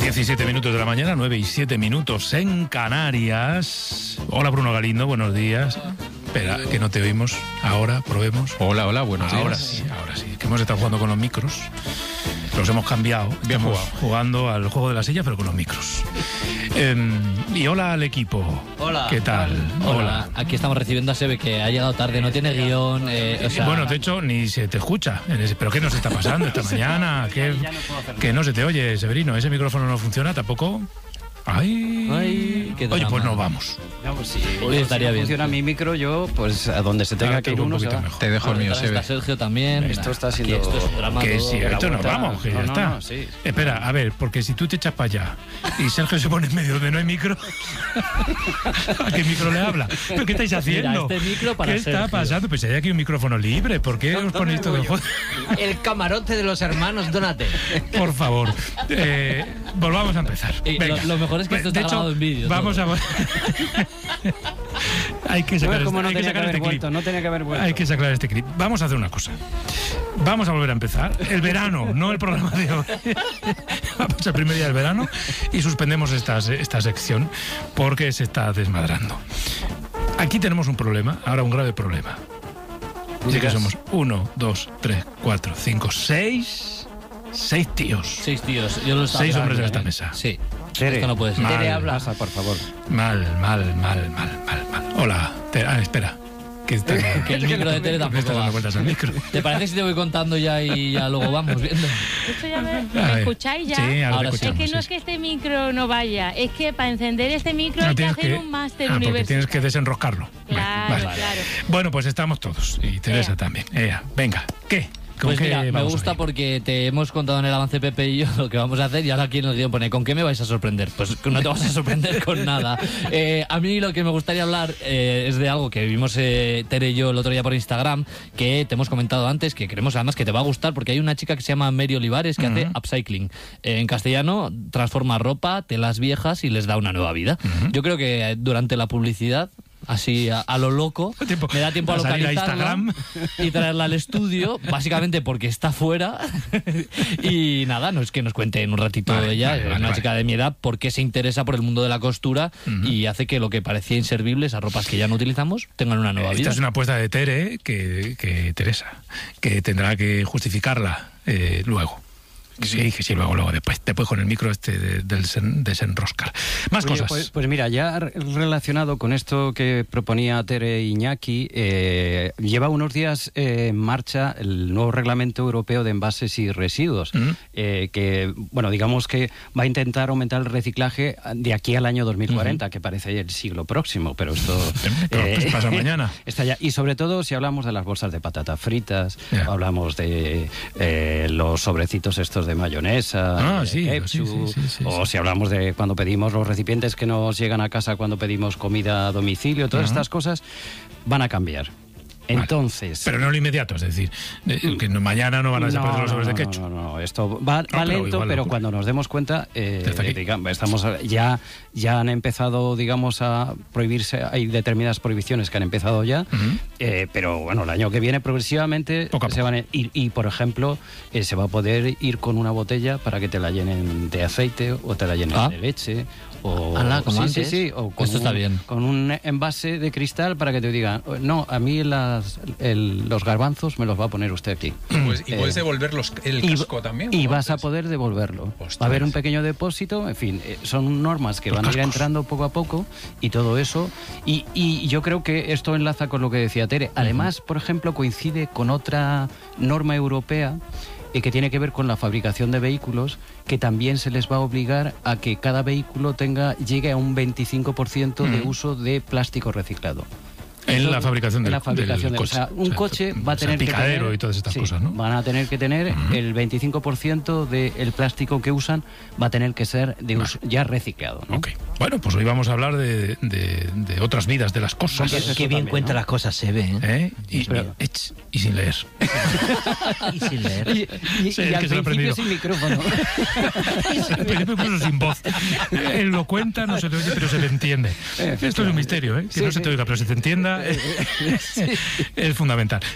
17 minutos de la mañana, 9 y 7 minutos en Canarias. Hola Bruno Galindo, buenos días. Espera, que no te oímos. Ahora, probemos. Hola, hola, buenos días. Ahora sí. Que hemos estado jugando con los micros. Los hemos cambiado. Bien Estamos jugado. jugando al juego de la silla, pero con los micros. Y hola al equipo. Hola. ¿Qué tal? Hola. Aquí estamos recibiendo a Sebe, que ha llegado tarde, no tiene guión. Bueno, de hecho, ni se te escucha. ¿Pero qué nos está pasando esta mañana? Que no se te oye, Severino. ¿Ese micrófono no funciona tampoco? Ay, qué oye, drama. pues no vamos. Vamos, si estaría bien. funciona mi micro, yo, pues a donde se tenga que ir un uno se poquito va. mejor. Te dejo el mío, Está Sebe. Sergio también. Esto está Aquí siendo- esto es un drama Que todo. sí, esto nos vuelta. vamos, que ya No, está. no, sí. Espera, a ver, porque si tú te echas para allá y Sergio se pone en medio donde no hay micro, ¿a qué micro le habla? ¿Pero qué estáis haciendo? Mira, este micro para ¿Qué está Sergio. pasando? Pues hay aquí un micrófono libre. ¿Por qué os ponéis todo el juego? El camarote de los hermanos Donate. Por favor, volvamos a empezar. Y Venga. lo mejor es que esto De está hecho, grabado en vídeo. vamos todo. a... hay que No sacar, es como no hay que tenía que sacar haber este clip. vuelto, no tenía que haber vuelto. Hay que sacar este clip. Vamos a hacer una cosa. Vamos a volver a empezar. El verano, no el programa de hoy. Vamos al primer día del verano y suspendemos esta sección porque se está desmadrando. Aquí tenemos un problema, ahora un grave problema. Dice que somos 1, 2, 3, 4, 5, 6 tíos. 6 tíos. Yo lo estaba 6 hombres en mirando, esta mesa. Sí. Tere, Esto no puede ser. Mal. Tere habla. Pasa, por favor. Mal. Hola. Espera. Que el micro de Tere ¿por qué tampoco estás dando va. vueltas al micro? ¿Te parece si te voy contando ya y ya luego vamos viendo? Esto ya me A ver. escucháis ya. Sí, ahora Ahora te sí. Es escuchamos. que no es sí. que este micro no vaya, es que para encender este micro No, hay que tienes hacer un máster porque universitario. tienes que desenroscarlo. Claro, Vale. claro. Bueno, pues estamos todos. Y Teresa Ea. también. Venga, ¿qué? ¿Con Pues qué mira, me vamos gusta hoy? porque te hemos contado en el avance Pepe y yo lo que vamos a hacer y ahora aquí en el guión pone ¿con qué me vais a sorprender? Pues no te vas a sorprender con nada. A mí lo que me gustaría hablar es de algo que vimos Tere y yo el otro día por Instagram, que te hemos comentado antes, que creemos además que te va a gustar porque hay una chica que se llama Mary Olivares que hace upcycling. En castellano transforma ropa, telas viejas y les da una nueva vida. Yo creo que durante la publicidad, así a lo loco, Tiempo. me da tiempo a A salir a localizarla Instagram. y traerla al estudio, básicamente porque está fuera. Y nada, no es que nos cuente en un ratito Vale, ella, vale, es vale, una vale. chica de mi edad, por qué se interesa por el mundo de la costura y hace que lo que parecía inservible, esas ropas que ya no utilizamos, tengan una nueva Esta vida. es una apuesta de Tere que Teresa, que tendrá que justificarla luego. Sí, luego después con el micro desenroscar. Más Oye, cosas. pues mira, ya relacionado con esto que proponía Tere Iñaki, lleva unos días en marcha el nuevo reglamento europeo de envases y residuos, que, bueno, digamos que va a intentar aumentar el reciclaje de aquí al año 2040, que parece el siglo próximo, pero esto... Pero pues pasa mañana. Está ya. Y sobre todo si hablamos de las bolsas de patatas fritas, Ya. hablamos de los sobrecitos estos de mayonesa, de sí, ketchup, sí, o si hablamos de cuando pedimos los recipientes que nos llegan a casa cuando pedimos comida a domicilio, todas estas cosas van a cambiar. Entonces... Pero no lo inmediato, es decir, que mañana no van a desaparecer los sobres de ketchup. No, esto va pero lento, igual pero ocurre. cuando nos demos cuenta, está aquí. ya han empezado, digamos, a prohibirse, hay determinadas prohibiciones que han empezado ya, pero bueno, el año que viene progresivamente Poco a se van a ir, y por ejemplo, se va a poder ir con una botella para que te la llenen de aceite o te la llenen de leche. O, Ala, como antes. sí, o con Esto está bien. con un envase de cristal para que te digan, no, a mí los garbanzos me los va a poner usted aquí. Pues, y puedes devolver el casco también. Y como vas a antes. poder devolverlo. Ostras. Va a haber un pequeño depósito, en fin, son normas que Los van a ir cascos. entrando poco a poco y todo eso. Y yo creo que esto enlaza con lo que decía Tere. Además, por ejemplo, coincide con otra norma europea que tiene que ver con la fabricación de vehículos, que también se les va a obligar a que cada vehículo llegue a un 25% de uso de plástico reciclado. En Eso- la fabricación del en la fabricación del o sea, coche. un O sea, coche va a o sea, tener picadero que tener, y todas estas sí, cosas, ¿no? van a tener que tener el 25% del plástico que usan, va a tener que ser de uso ya reciclado, ¿no? Ok. Bueno, pues hoy vamos a hablar de otras vidas, de las cosas. Eso Qué bien también, cuenta ¿no? las cosas, se ve, ¿eh? Y sin leer. Y sin leer. Y Sí, es al que se lo he aprendido. principio sin micrófono. Al principio incluso sin voz. Él lo cuenta, no se te oye, pero se le entiende. Esto es un misterio, ¿eh? Que Sí, no se sí. te oiga, pero se te entienda. Es fundamental.